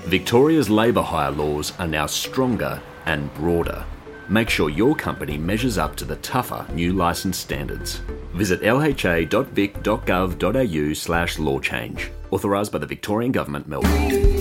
Victoria's labour hire laws are now stronger and broader. Make sure your company measures up to the tougher new licence standards. Visit lha.vic.gov.au/law change. Authorised by the Victorian Government, Melbourne.